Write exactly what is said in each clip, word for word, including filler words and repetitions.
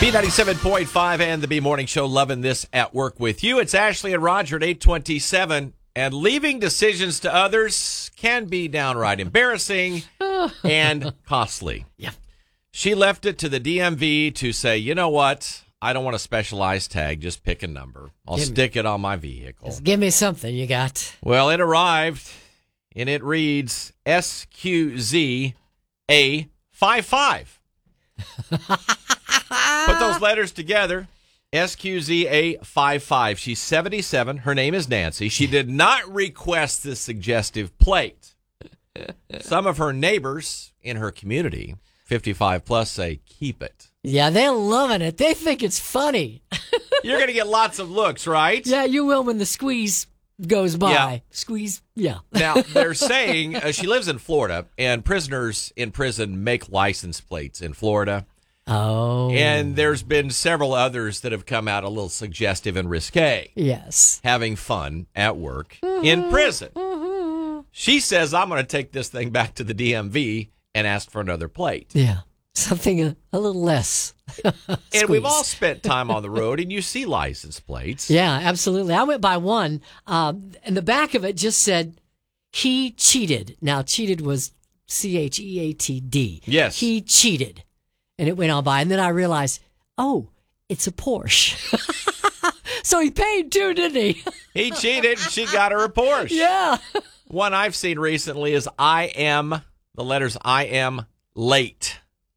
B ninety-seven point five and the B Morning Show, loving this at work with you. It's Ashley and Roger at eight twenty-seven, and leaving decisions to others can be downright embarrassing and costly. Yeah. She left it to the D M V to say, you know what? I don't want a specialized tag. Just pick a number. I'll Give stick me, it on my vehicle. Just give me something you got. Well, it arrived, and it reads S Q Z A fifty-five. Put those letters together, S Q Z A fifty-five. She's seventy-seven. Her name is Nancy. She did not request this suggestive plate. Some of her neighbors in her community, fifty-five plus, say, keep it. Yeah, they're loving it. They think it's funny. You're going to get lots of looks, right? Yeah, you will when the squeeze goes by. Yeah. Squeeze, yeah. Now, they're saying uh, she lives in Florida, and prisoners in prison make license plates in Florida. Oh. And there's been several others that have come out a little suggestive and risque. Yes. Having fun at work mm-hmm. in prison. Mm-hmm. She says, I'm going to take this thing back to the D M V and ask for another plate. Yeah. Something a, a little less. And we've all spent time on the road, and you see license plates. Yeah, absolutely. I went by one, um, and the back of it just said, he cheated. Now, cheated was C H E A T D. Yes. He cheated. And it went on by. And then I realized, oh, it's a Porsche. So he paid too, didn't he? He cheated. She got her a Porsche. Yeah. One I've seen recently is I am, the letters I am late.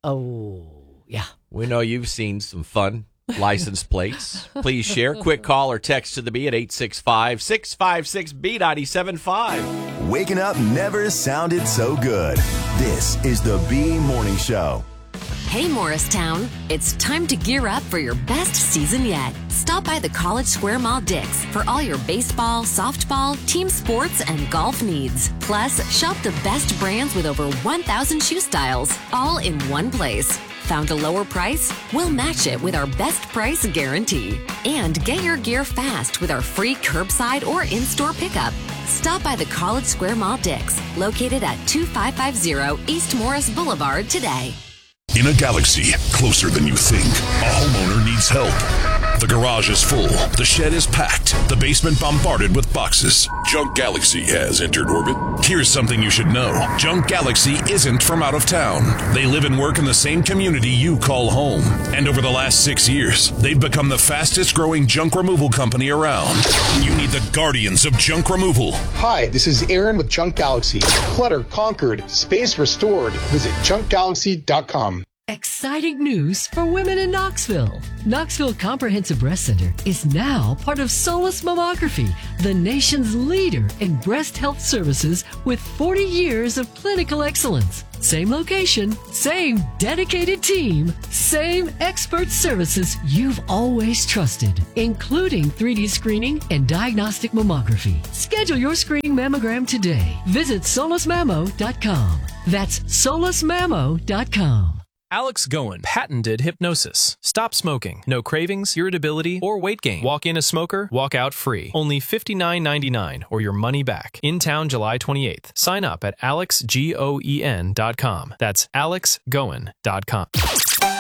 Oh, yeah. We know you've seen some fun license plates. Please share. Quick call or text to the B at eight six five, six five six, B nine seven five. Waking up never sounded so good. This is the B Morning Show. Hey, Morristown. It's time to gear up for your best season yet. Stop by the College Square Mall Dick's for all your baseball, softball, team sports, and golf needs. Plus, shop the best brands with over one thousand shoe styles, all in one place. Found a lower price? We'll match it with our best price guarantee. And get your gear fast with our free curbside or in-store pickup. Stop by the College Square Mall Dick's, located at two five five zero East Morris Boulevard today. In a galaxy closer than you think, a homeowner needs help. The garage is full, the shed is packed, the basement bombarded with boxes. Junk Galaxy has entered orbit. Here's something you should know. Junk Galaxy isn't from out of town. They live and work in the same community you call home. And over the last six years, they've become the fastest growing junk removal company around. You need the guardians of junk removal. Hi, this is Aaron with Junk Galaxy. Clutter conquered, space restored. Visit junk galaxy dot com. Exciting news for women in Knoxville. Knoxville Comprehensive Breast Center is now part of Solus Mammography, the nation's leader in breast health services with forty years of clinical excellence. Same location, same dedicated team, same expert services you've always trusted, including three D screening and diagnostic mammography. Schedule your screening mammogram today. Visit solus mammo dot com. That's solus mammo dot com. Alex Goen patented hypnosis. Stop smoking. No cravings, irritability, or weight gain. Walk in a smoker, walk out free. Only fifty-nine ninety-nine or your money back. In town July twenty-eighth. Sign up at alex goen dot com. That's alex goen dot com.